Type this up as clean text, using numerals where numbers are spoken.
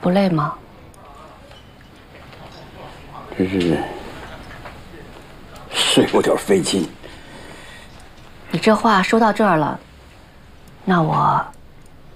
不累吗？ 真是睡有点费劲。 你这话说到这儿了，那我